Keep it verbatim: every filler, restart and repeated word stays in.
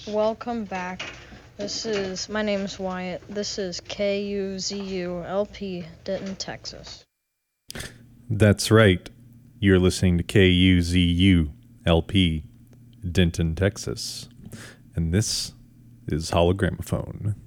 Welcome back. This is, my name is Wyatt. This is K U Z U L P, Denton, Texas. That's right. You're listening to K U Z U L P, Denton, Texas. And this is Hologramophone.